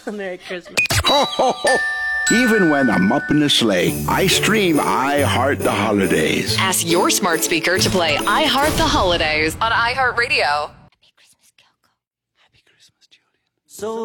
Merry Christmas. Ho, ho, ho. Even when I'm up in the sleigh, I stream I Heart the Holidays. Ask your smart speaker to play I Heart the Holidays on iHeartRadio. Happy Christmas, Kyoko. Happy Christmas, Julian. So